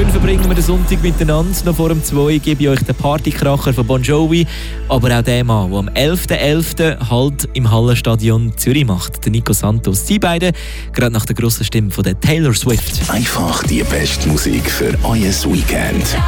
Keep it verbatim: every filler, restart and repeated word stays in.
schön verbringen wir den Sonntag miteinander. Noch vor dem zwei gebe ich euch den Partykracher von Bon Jovi, aber auch den Mann, der am elften elften halt im Hallenstadion Zürich macht, der Nico Santos. Sie beide, gerade nach der grossen Stimme von der Taylor Swift. Einfach die beste Musik für euer Weekend.